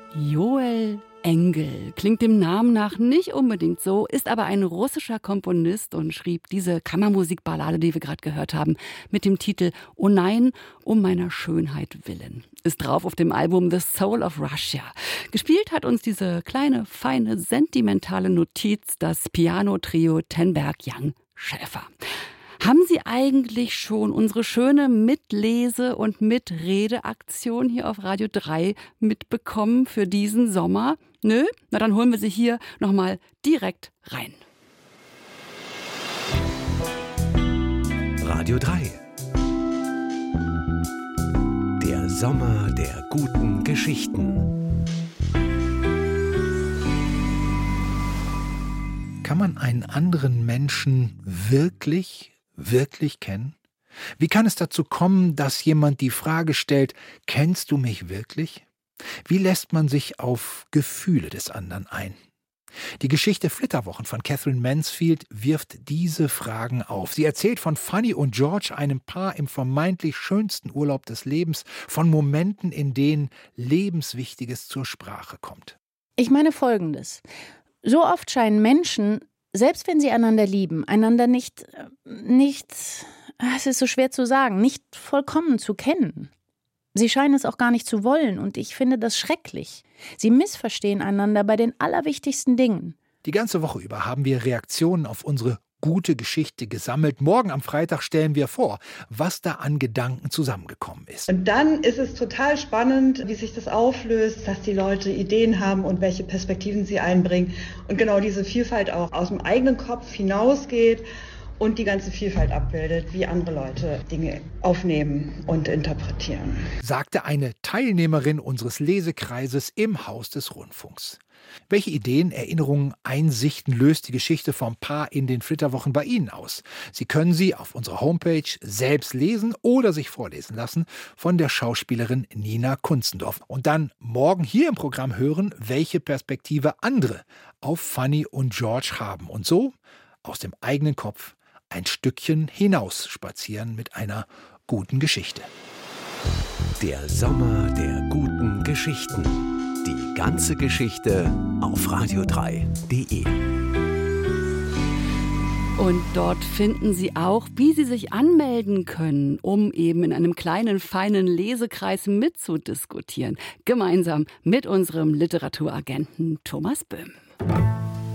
Joel Engel klingt dem Namen nach nicht unbedingt so, ist aber ein russischer Komponist und schrieb diese Kammermusikballade, die wir gerade gehört haben, mit dem Titel »Oh nein, um meiner Schönheit willen«. Ist drauf auf dem Album The Soul of Russia. Gespielt hat uns diese kleine, feine, sentimentale Notiz das Piano-Trio Tenberg-Young-Schäfer. Haben Sie eigentlich schon unsere schöne Mitlese- und Mitredeaktion hier auf Radio 3 mitbekommen für diesen Sommer? Nö? Na, dann holen wir Sie hier nochmal direkt rein. Radio 3. Der Sommer der guten Geschichten. Kann man einen anderen Menschen wirklich kennen? Wie kann es dazu kommen, dass jemand die Frage stellt, kennst du mich wirklich? Wie lässt man sich auf Gefühle des anderen ein? Die Geschichte Flitterwochen von Katherine Mansfield wirft diese Fragen auf. Sie erzählt von Fanny und George, einem Paar im vermeintlich schönsten Urlaub des Lebens, von Momenten, in denen Lebenswichtiges zur Sprache kommt. Ich meine Folgendes. So oft scheinen Menschen, selbst wenn sie einander lieben, einander nicht, es ist so schwer zu sagen, nicht vollkommen zu kennen. Sie scheinen es auch gar nicht zu wollen und ich finde das schrecklich. Sie missverstehen einander bei den allerwichtigsten Dingen. Die ganze Woche über haben wir Reaktionen auf unsere gute Geschichte gesammelt. Morgen am Freitag stellen wir vor, was da an Gedanken zusammengekommen ist. Und dann ist es total spannend, wie sich das auflöst, dass die Leute Ideen haben und welche Perspektiven sie einbringen. Und genau diese Vielfalt auch aus dem eigenen Kopf hinausgeht und die ganze Vielfalt abbildet, wie andere Leute Dinge aufnehmen und interpretieren. Sagte eine Teilnehmerin unseres Lesekreises im Haus des Rundfunks. Welche Ideen, Erinnerungen, Einsichten löst die Geschichte vom Paar in den Flitterwochen bei Ihnen aus? Sie können sie auf unserer Homepage selbst lesen oder sich vorlesen lassen von der Schauspielerin Nina Kunzendorf. Und dann morgen hier im Programm hören, welche Perspektive andere auf Fanny und George haben. Und so aus dem eigenen Kopf ein Stückchen hinaus spazieren mit einer guten Geschichte. Der Sommer der guten Geschichten. Die ganze Geschichte auf radio3.de. Und dort finden Sie auch, wie Sie sich anmelden können, um eben in einem kleinen, feinen Lesekreis mitzudiskutieren. Gemeinsam mit unserem Literaturagenten Thomas Böhm.